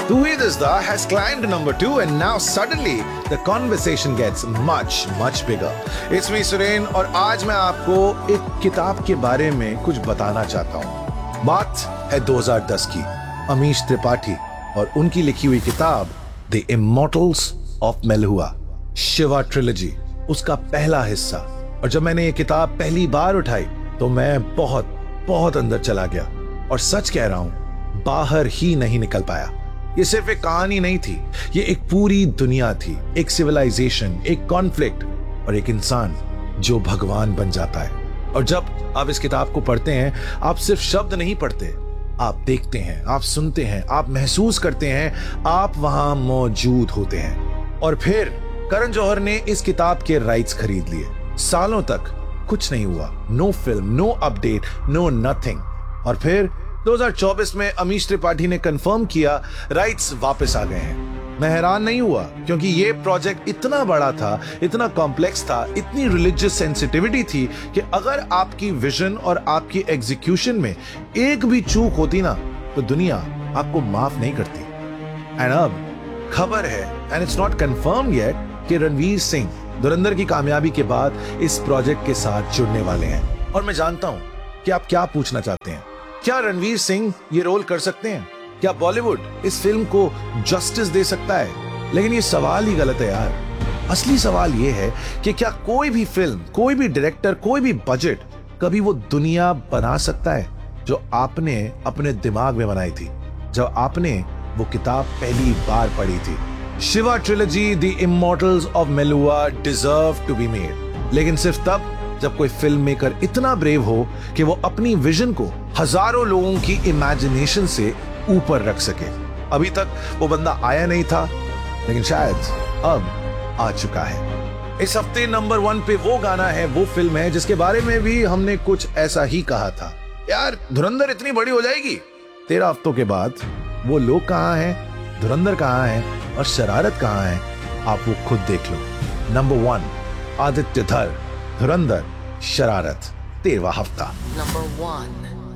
Tu Hi Disda has climbed to number 2 and now suddenly the conversation gets much bigger. It's me Suren और आज मैं आपको एक किताब के बारे में कुछ बताना चाहता हूँ। बात है 2010 की, अमीश त्रिपाठी और उनकी लिखी हुई किताब The Immortals of Meluhua, Shiva trilogy, उसका पहला हिस्सा। और जब मैंने ये किताब पहली बार उठाई तो मैं बहुत अंदर चला गया और सच कह रहा हूं, बाहर ही नहीं निकल पाया। ये सिर्फ एक कहानी नहीं थी, ये एक पूरी दुनिया थी, एक सिविलाइजेशन, एक कॉन्फ्लिक्ट और एक इंसान जो भगवान बन जाता है। और जब आप इस किताब को पढ़ते हैं, आप सिर्फ शब्द नहीं पढ़ते, आप देखते हैं, आप सुनते हैं, आप महसूस करते हैं, आप वहां मौजूद होते हैं। और फिर करण जौहर ने इस किताब के राइट्स खरीद लिए। सालों तक कुछ नहीं हुआ, no film, no update, no nothing. और फिर 2024 में अमीश त्रिपाठी ने कंफर्म किया, राइट्स वापस आ गए हैं। मैं हैरान नहीं हुआ क्योंकि ये प्रोजेक्ट इतना बड़ा था, इतना कॉम्प्लेक्स था, इतनी रिलीजियस सेंसिटिविटी थी कि अगर आपकी विजन और आपकी एग्जीक्यूशन में एक भी चूक होती ना तो दुनिया आपको माफ नहीं करती। एंड अब खबर है, and it's not confirm yet, कि रणवीर सिंह धुरंधर की कामयाबी के बाद इस प्रोजेक्ट के साथ जुड़ने वाले हैं। और मैं जानता हूं कि आप क्या पूछना चाहते हैं, क्या रणवीर सिंह ये रोल कर सकते हैं? क्या बॉलीवुड इस फिल्म को जस्टिस दे सकता है? लेकिन ये सवाल ही गलत है यार। असली सवाल ये है कि क्या कोई भी फिल्म, कोई भी डायरेक्टर, कोई भी बजट कभी वो दुनिया बना सकता है जो आपने अपने दिमाग में बनाई थी जब आपने वो किताब पहली बार पढ़ी थी? Shiva trilogy the immortals of Meluha deserve to be made, लेकिन सिर्फ तब जब कोई फिल्म मेकर इतना ब्रेव हो कि वो अपनी विजन को हजारों लोगों की इमेजिनेशन से ऊपर रख सके। अभी तक वो बंदा आया नहीं था, लेकिन शायद अब आ चुका है। इस हफ्ते नंबर 1 पे वो गाना है, वो फिल्म है जिसके बारे में भी हमने कुछ ऐसा ही कहा था, यार धुरंधर इतनी बड़ी हो जाएगी। 13 हफ्तों के बाद वो लोग कहां हैं, धुरंधर कहां है और शरारत कहां है, आप वो खुद देख लो। नंबर 1 आदित्य धर, धुरंधर, शरारत, 13वां हफ्ता। Number 1